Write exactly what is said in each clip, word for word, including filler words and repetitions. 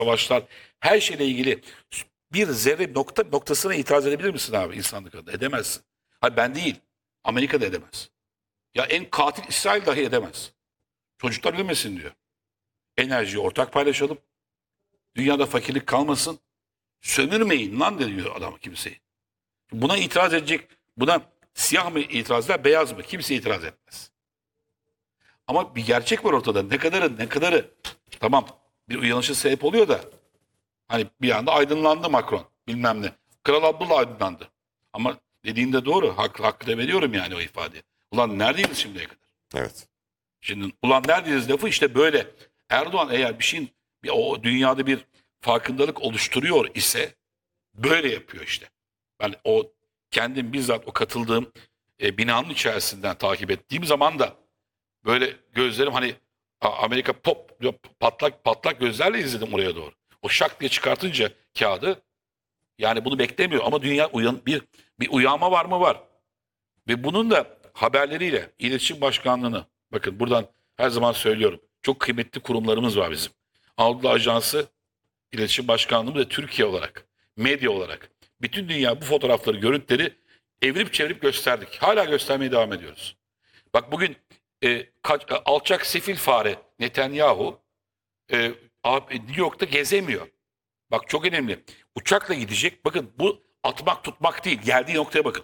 savaşlar, her şeyle ilgili bir zerre nokta noktasına itiraz edebilir misin abi insanlık adına? Edemezsin. Hayır ben değil. Amerika da edemez. Ya en katil İsrail dahi edemez. Çocuklar ölmesin diyor. Enerjiyi ortak paylaşalım. Dünyada fakirlik kalmasın. Sömürmeyin lan diyor adam kimseyi. Buna itiraz edecek, buna siyah mı itiraz eder, beyaz mı? Kimse itiraz etmez. Ama bir gerçek var ortada. Ne kadarı, ne kadarı tamam bir uyanışa sebep oluyor da hani bir anda aydınlandı Macron bilmem ne. Kral Abdullah aydınlandı. Ama dediğinde doğru. Hak, hakkı da veriyorum yani o ifadeye. Ulan neredeyiz şimdiye kadar? Evet. Şimdi ulan neredeyiz lafı işte böyle. Erdoğan eğer bir şeyin bir, o dünyada bir farkındalık oluşturuyor ise böyle yapıyor işte. Ben o kendim bizzat o katıldığım e, binanın içerisinden takip ettiğim zaman da böyle gözlerim hani Amerika pop patlak patlak gözlerle izledim oraya doğru. O şak diye çıkartınca kağıdı yani bunu beklemiyor ama dünya uyan, bir bir uyanma var mı var. Ve bunun da haberleriyle İletişim Başkanlığı'nı bakın buradan her zaman söylüyorum. Çok kıymetli kurumlarımız var bizim. Anadolu Ajansı, İletişim Başkanlığımız ve Türkiye olarak, medya olarak bütün dünya bu fotoğrafları, görüntüleri evirip çevirip gösterdik. Hala göstermeye devam ediyoruz. Bak bugün e, kaç, e, alçak sefil fare Netanyahu e, New York'ta gezemiyor. Bak çok önemli. Uçakla gidecek. Bakın bu atmak tutmak değil. Geldiği noktaya bakın.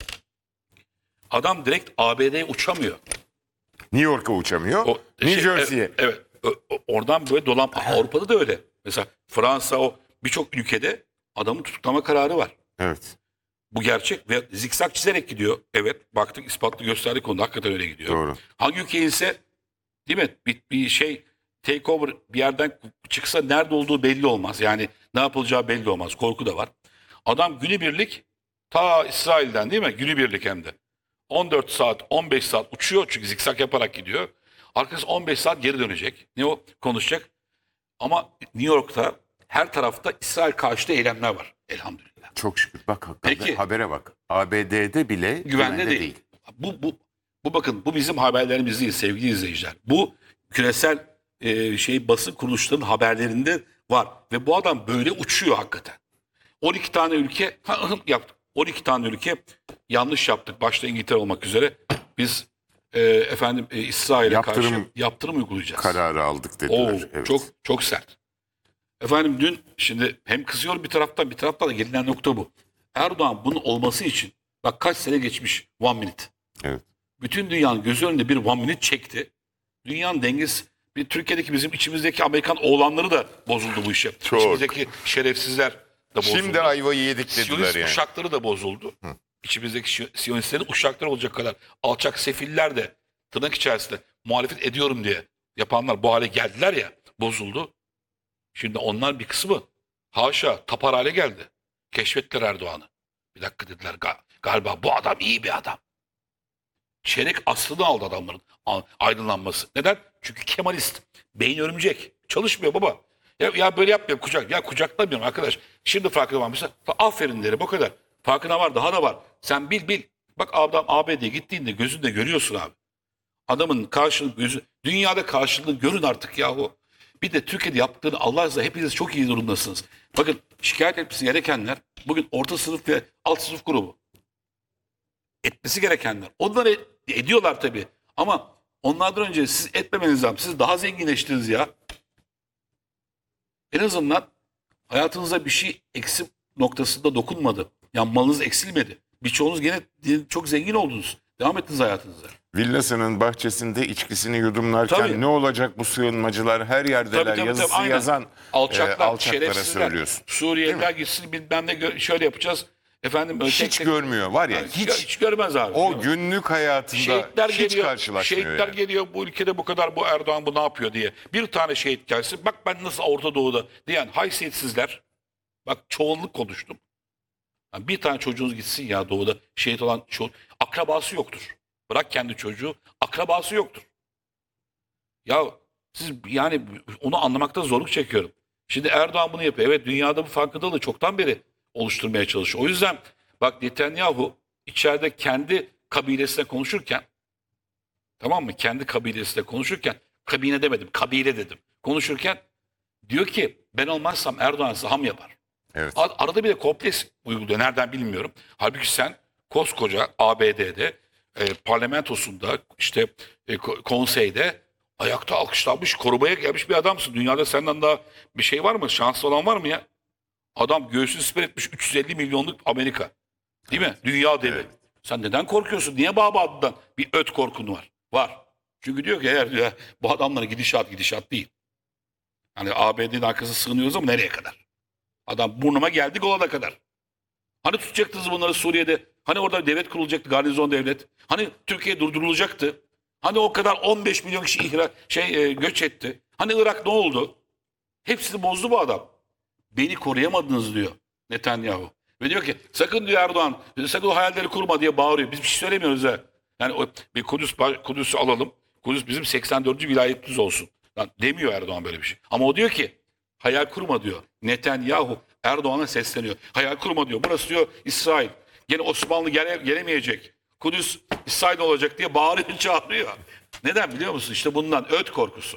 Adam direkt A B D'ye uçamıyor. New York'a uçamıyor. O, New şey, Jersey'ye. Evet. evet. O- Oradan böyle dolan. Avrupa'da da öyle. Mesela Fransa o birçok ülkede adamın tutuklama kararı var. Evet. Bu gerçek ve zikzak çizerek gidiyor. Evet baktık ispatlı gösterdik konuda hakikaten öyle gidiyor. Doğru. Hangi ülke ise değil mi bir, bir şey takeover bir yerden çıksa nerede olduğu belli olmaz. Yani ne yapılacağı belli olmaz. Korku da var. Adam günübirlik ta İsrail'den değil mi? Günübirlik hem de. on dört saat on beş saat uçuyor çünkü zikzak yaparak gidiyor. Arkası on beş saat geri dönecek. Ne o konuşacak? Ama New York'ta her tarafta İsrail karşıtı eylemler var. Elhamdülillah. Çok şükür. Bak hakikaten Peki. habere bak. A B D'de bile Güvende güvende değil. değil. Bu, bu, bu bakın bu bizim haberlerimiz değil sevgili izleyiciler. Bu küresel e, şey basın kuruluşlarının haberlerinde var. Ve bu adam böyle uçuyor hakikaten. on iki tane ülke yaptık. on iki tane ülke yanlış yaptık. Başta İngiltere olmak üzere. Biz e, efendim e, İsrail'e Yaptırım karşı yaptırım uygulayacağız. Kararı aldık dediler. Oo, Evet. çok çok sert. Efendim dün şimdi hem kızıyor bir taraftan bir taraftan da gelinen nokta bu. Erdoğan bunun olması için bak kaç sene geçmiş one minute. Evet. Bütün dünyanın gözü önünde bir one minute çekti. Dünyanın dengesi bir Türkiye'deki bizim içimizdeki Amerikan oğlanları da bozuldu bu işe. Çok. İçimizdeki şerefsizler de bozuldu. Şimdi ayvayı yedik dediler Siyonist yani. uşakları da bozuldu. Hı. İçimizdeki şi- Siyonistlerin uşakları olacak kadar alçak sefiller de tırnak içerisinde muhalefet ediyorum diye yapanlar bu hale geldiler ya bozuldu. Şimdi onlar bir kısmı haşa tapar hale geldi. Keşfettiler Erdoğan'ı. Bir dakika dediler "Ga- galiba bu adam iyi bir adam. Çeyrek aslını aldı adamların a- aydınlanması. Neden? Çünkü Kemalist. Beyin örümcek. Çalışmıyor baba. Ya, ya böyle yapmıyorum kucak. Ya kucaklamıyorum arkadaş. Şimdi farkına varmışsa aferin derim o kadar. Farkına var daha da var. Sen bil bil. Bak adam A B D'ye gittiğinde gözünde görüyorsun abi. Adamın karşılığı gözü. Dünyada karşılığını görün artık yahu. Bir de Türkiye'de yaptığını Allah razı hepiniz çok iyi durumdasınız. Bakın şikayet etmesi gerekenler bugün orta sınıf ve alt sınıf grubu. Etmesi gerekenler. Onları ed- ediyorlar tabii. Ama onlardan önce siz etmemeniz lazım. Siz daha zenginleştiniz ya. En azından hayatınıza bir şey eksik noktasında dokunmadı. Yani malınız eksilmedi. Birçoğunuz gene çok zengin oldunuz. Devam ettiniz hayatınıza. Villasının bahçesinde içkisini yudumlarken Tabii. ne olacak bu sığınmacılar her yerdeler Tabii, tabii, yazısı tabii, aynen. yazan Alçaklar, e, alçaklara şerefsizler. söylüyorsun. Suriyeliler gitsin bilmem ne gö- şöyle yapacağız. Efendim böyle Hiç tek tek- görmüyor var ya Yani hiç hiç görmez abi. o günlük hayatında Şehitler hiç geliyor. karşılaşmıyor. Şehitler yani. geliyor bu ülkede bu kadar bu Erdoğan bu ne yapıyor diye. Bir tane şehit gelsin. Bak ben nasıl Orta Doğu'da diyen haysiyetsizler. Bak çoğunluk konuştum. Yani bir tane çocuğunuz gitsin ya Doğu'da şehit olan ço- akrabası yoktur. Bırak kendi çocuğu akrabası yoktur. Ya siz yani onu anlamakta zorluk çekiyorum. Şimdi Erdoğan bunu yapıyor. Evet dünyada bu farkındalığı çoktan beri oluşturmaya çalışıyor. O yüzden bak Netanyahu içeride kendi kabilesine konuşurken tamam mı? Kendi kabilesine konuşurken kabine demedim kabile dedim. Konuşurken Diyor ki ben olmazsam Erdoğan saham yapar. Evet. Ar- Arada bir de kompleks uyguluyor. Nereden bilmiyorum. Halbuki sen koskoca A B D'de e, parlamentosunda işte e, ko- konseyde ayakta alkışlanmış, korumaya gelmiş bir adamsın. Dünyada senden daha bir şey var mı? Şanslı olan var mı ya? Adam göğsünü siper etmiş üç yüz elli milyonluk Amerika. Değil mi? Dünya devi. Evet. Sen neden korkuyorsun? Niye Baba adından bir öt korkun var? Var. Çünkü diyor ki eğer diyor, bu adamların gidişat gidişat değil. Hani A B D'nin arkasına sığınıyoruz ama nereye kadar? Adam burnuma geldik olana kadar. Hani tutacaktınız bunları Suriye'de? Hani orada devlet kurulacaktı, garnizon devlet? Hani Türkiye durdurulacaktı? Hani o kadar on beş milyon kişi ihra, şey e, göç etti? Hani Irak ne oldu? Hepsini bozdu bu adam. Beni koruyamadınız diyor Netanyahu. Ve diyor ki sakın diyor Erdoğan, sakın o hayalleri kurma diye bağırıyor. Biz bir şey söylemiyoruz ha. Yani o, bir Kudüs, Kudüs'ü alalım. Kudüs bizim seksen dördüncü vilayetimiz olsun. Lan demiyor Erdoğan böyle bir şey. Ama o diyor ki hayal kurma diyor. Netanyahu Erdoğan'a sesleniyor. Hayal kurma diyor. Burası diyor İsrail. Gene Osmanlı gele, gelemeyecek. Kudüs İsrail olacak diye bağırıyor çağırıyor. Neden biliyor musun? İşte bundan öd korkusu.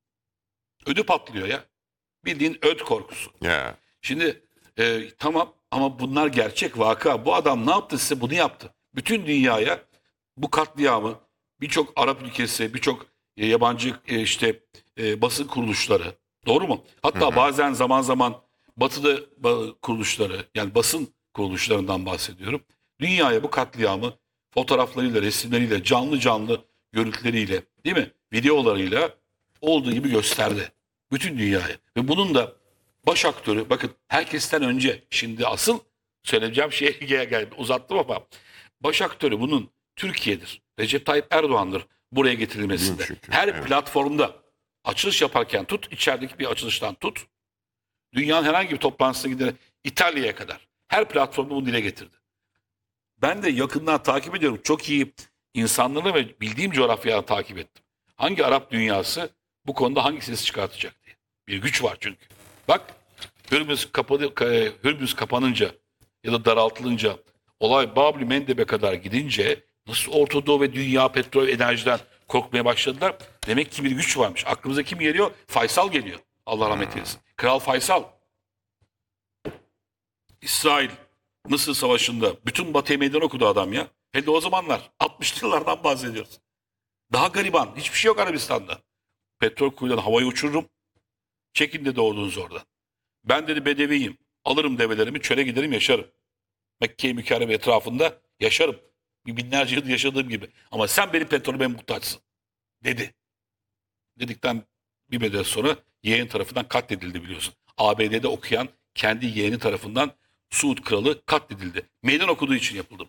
Ödü patlıyor ya. Bildiğin öd korkusu. Ya. Şimdi e, tamam ama bunlar gerçek vaka. Bu adam ne yaptı size bunu yaptı. Bütün dünyaya bu katliamı birçok Arap ülkesi, birçok e, yabancı e, işte e, basın kuruluşları doğru mu? Hatta Hı hı. bazen zaman zaman batıda ba- kuruluşları yani basın kuruluşlarından bahsediyorum. Dünyaya bu katliamı fotoğraflarıyla, resimleriyle, canlı canlı görüntüleriyle değil mi? Videolarıyla olduğu gibi gösterdi. Bütün dünyaya. Ve bunun da baş aktörü bakın herkesten önce şimdi asıl söyleyeceğim şeye gel gel uzattım ama baş aktörü bunun Türkiye'dir. Recep Tayyip Erdoğan'dır buraya getirilmesinde. Büyük şükür, Her evet. platformda açılış yaparken tut içerideki bir açılıştan tut. Dünyanın herhangi bir toplantısına giderek İtalya'ya kadar her platformda bunu dile getirdi. Ben de yakından takip ediyorum. Çok iyi insanları ve bildiğim coğrafyaları takip ettim. Hangi Arap dünyası bu konuda hangi ses çıkartacak diye. Bir güç var çünkü. Bak Hürmüz, kapadı, ka- Hürmüz kapanınca ya da daraltılınca olay Bab-ı Mendeb'e kadar gidince nasıl Orta Doğu ve dünya petrol enerjiden korkmaya başladılar. Demek ki bir güç varmış. Aklımıza kim geliyor? Faysal geliyor. Allah rahmet eylesin. Kral Faysal. İsrail Mısır Savaşı'nda bütün Batı'ya meydan okudu adam ya. Hele de o zamanlar altmışlı yıllardan bahsediyoruz. Daha gariban. Hiçbir şey yok Arabistan'da. Petrol kuyudan havayı uçururum. Çekin de doğdunuz oradan. Ben dedi bedeviyim. Alırım develerimi çöle giderim yaşarım. Mekke-i Mükerreme etrafında yaşarım. Bir binlerce yıl yaşadığım gibi. Ama sen benim petrolüme muhtaçsın. Dedi. Dedikten bir müddet sonra yeğen tarafından katledildi biliyorsun. A B D'de okuyan kendi yeğeni tarafından Suud kralı katledildi. Meydan okuduğu için yapıldı.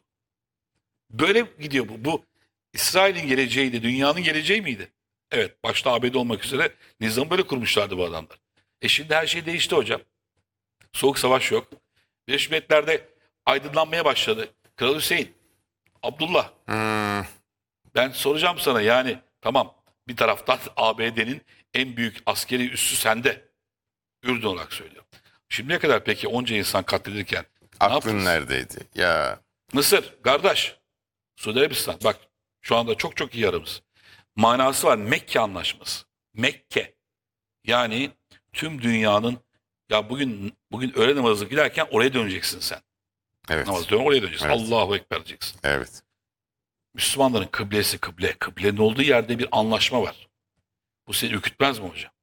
Böyle gidiyor bu. Bu İsrail'in geleceğiydi, dünyanın geleceği miydi? Evet, başta A B D olmak üzere nizam böyle kurmuşlardı bu adamlar. E şimdi her şey değişti hocam. Soğuk savaş yok. Birleşmiş Milletler'de aydınlanmaya başladı. Kral Hüseyin, Abdullah, Hmm. ben soracağım sana yani tamam bir taraftan A B D'nin en büyük askeri üssü sende. Ürdün olarak söylüyorum. Şimdiye kadar peki onca insan katledilirken ne Aklın yaptınız? neredeydi? Ya. Mısır, kardeş. Suudi Arabistan. Bak şu anda çok çok iyi aramız. Manası var Mekke Anlaşması. Mekke. Yani tüm dünyanın ya bugün bugün öğle namazı giderken oraya döneceksin sen. Evet. Namaz dön oraya döneceksin. Evet. Allahu Ekber diyeceksin. Evet. Müslümanların kıblesi kıble. Kıblenin olduğu yerde bir anlaşma var. Bu seni ürkütmez mi hocam?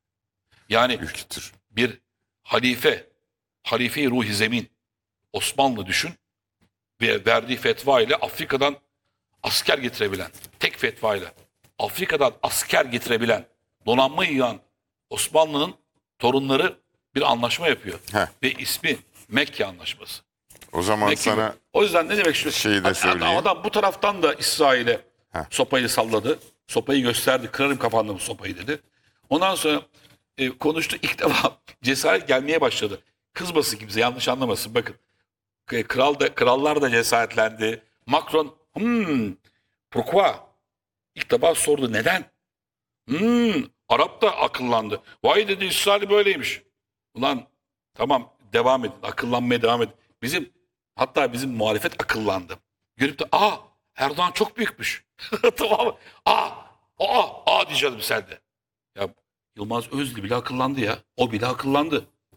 Yani Ürkütür. bir halife, halife-i ruhi zemin Osmanlı düşün ve verdiği fetva ile Afrika'dan asker getirebilen, tek fetva ile Afrika'dan asker getirebilen, donanma yığan Osmanlı'nın torunları bir anlaşma yapıyor. Heh. Ve ismi Mekke Anlaşması. O zaman Mekke sana O yüzden ne demek şu? şeyi de Adam- söyleyeyim. Adam bu taraftan da İsrail'e Heh. sopayı salladı. Sopayı gösterdi. Kırarım kafanda bu sopayı dedi. Ondan sonra e, konuştu. İlk defa cesaret gelmeye başladı. Kızmasın kimse yanlış anlamasın. Bakın e, kral da krallar da cesaretlendi. Macron hmm, pourquoi? İlk defa sordu neden? Hmm, Arap da akıllandı. Vay dedi İsrail böyleymiş. Ulan tamam devam edin. Akıllanmaya devam edin. Bizim hatta bizim muhalefet akıllandı. Görüp de aa Erdoğan çok büyükmüş. Tamam mı? Aa, aa, aa diyeceğim sen de. Ya Yılmaz Özdil bile akıllandı ya. O bile akıllandı.